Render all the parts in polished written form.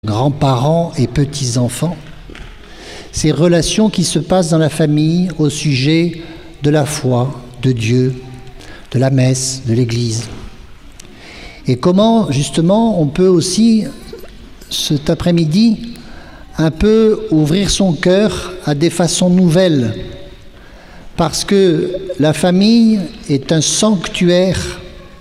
grands-parents et petits-enfants, ces relations qui se passent dans la famille au sujet de la foi, de Dieu, de la messe, de l'Église. Et comment, justement, on peut aussi, cet après-midi, un peu ouvrir son cœur à des façons nouvelles, parce que la famille est un sanctuaire,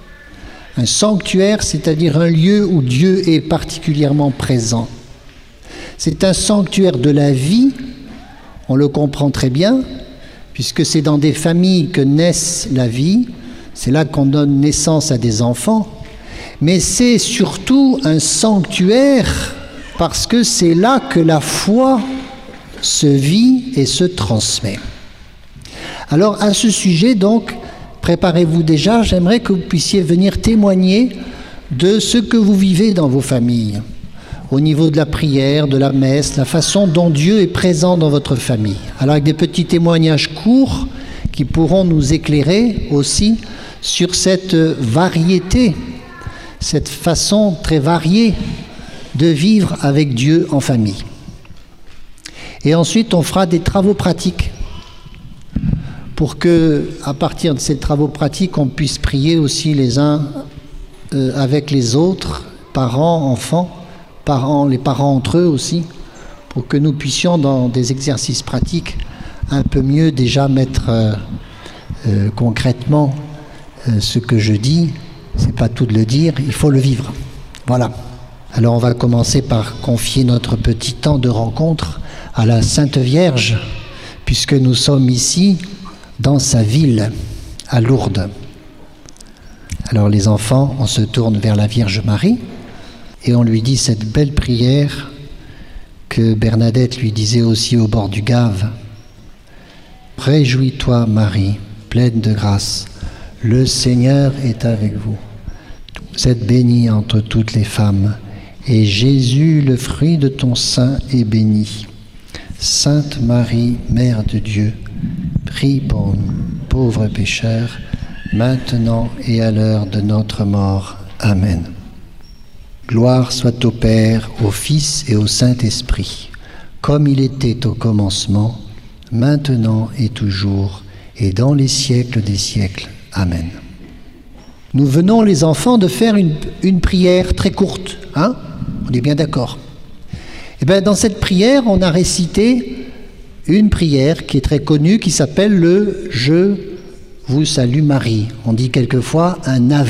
c'est-à-dire un lieu où Dieu est particulièrement présent. C'est un sanctuaire de la vie, on le comprend très bien, puisque c'est dans des familles que naissent la vie, c'est là qu'on donne naissance à des enfants, mais c'est surtout un sanctuaire parce que c'est là que la foi se vit et se transmet. Alors à ce sujet donc, préparez-vous déjà, j'aimerais que vous puissiez venir témoigner de ce que vous vivez dans vos familles, au niveau de la prière, de la messe, la façon dont Dieu est présent dans votre famille. Alors avec des petits témoignages courts qui pourront nous éclairer aussi sur cette variété, cette façon très variée de vivre avec Dieu en famille. Et ensuite, on fera des travaux pratiques pour que, à partir de ces travaux pratiques, on puisse prier aussi les uns avec les autres, parents, enfants, les parents entre eux aussi, pour que nous puissions, dans des exercices pratiques, un peu mieux déjà mettre concrètement ce que je dis. C'est pas tout de le dire, il faut le vivre. Voilà. Alors on va commencer par confier notre petit temps de rencontre à la Sainte Vierge, puisque nous sommes ici dans sa ville, à Lourdes. Alors les enfants, on se tourne vers la Vierge Marie et on lui dit cette belle prière que Bernadette lui disait aussi au bord du Gave. « Réjouis-toi Marie, pleine de grâce, le Seigneur est avec vous. Vous êtes bénie entre toutes les femmes, et Jésus, le fruit de ton sein, est béni. Sainte Marie, Mère de Dieu, prie pour nous, pauvres pécheurs, maintenant et à l'heure de notre mort. Amen. Gloire soit au Père, au Fils et au Saint-Esprit, comme il était au commencement, maintenant et toujours, et dans les siècles des siècles. Amen. Nous venons, les enfants, de faire une prière très courte. Hein ? On est bien d'accord. Et bien, dans cette prière, on a récité une prière qui est très connue, qui s'appelle le « Je vous salue Marie ». On dit quelquefois un « Ave ».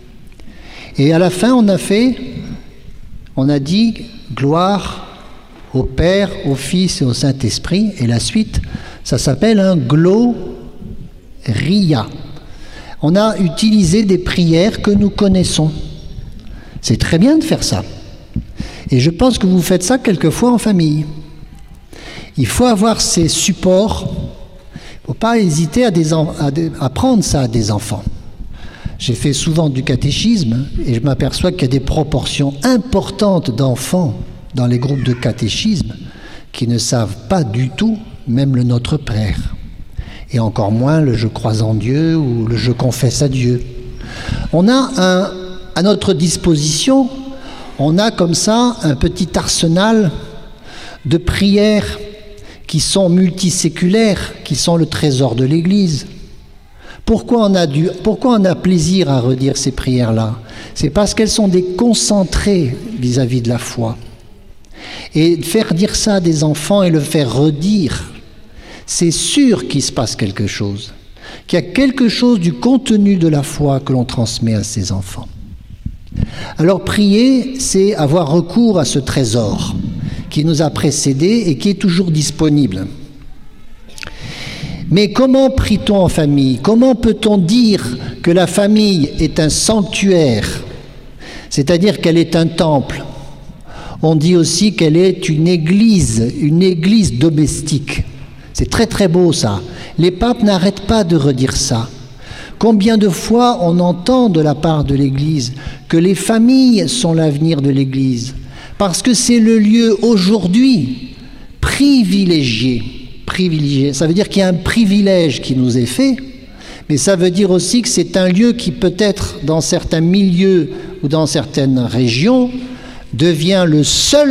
Et à la fin, on a dit « Gloire au Père, au Fils et au Saint-Esprit ». Et la suite, ça s'appelle un « Gloria ». On a utilisé des prières que nous connaissons. C'est très bien de faire ça. Et je pense que vous faites ça quelquefois en famille. Il faut avoir ces supports. Il ne faut pas hésiter à prendre ça à des enfants. J'ai fait souvent du catéchisme et je m'aperçois qu'il y a des proportions importantes d'enfants dans les groupes de catéchisme qui ne savent pas du tout, même le Notre Père. Et encore moins le « Je crois en Dieu » ou le « Je confesse à Dieu ». On a à notre disposition, on a comme ça un petit arsenal de prières qui sont multiséculaires, qui sont le trésor de l'Église. Pourquoi on a plaisir à redire ces prières-là ? C'est parce qu'elles sont des concentrés vis-à-vis de la foi. Et faire dire ça à des enfants et le faire redire, c'est sûr qu'il se passe quelque chose, qu'il y a quelque chose du contenu de la foi que l'on transmet à ces enfants. Alors prier, c'est avoir recours à ce trésor qui nous a précédés et qui est toujours disponible. Mais comment prie-t-on en famille ? Comment peut-on dire que la famille est un sanctuaire, c'est-à-dire qu'elle est un temple ? On dit aussi qu'elle est une église domestique. C'est très très beau ça. Les papes n'arrêtent pas de redire ça. Combien de fois on entend de la part de l'Église que les familles sont l'avenir de l'Église, parce que c'est le lieu aujourd'hui privilégié. Ça veut dire qu'il y a un privilège qui nous est fait, mais ça veut dire aussi que c'est un lieu qui peut être dans certains milieux ou dans certaines régions devient le seul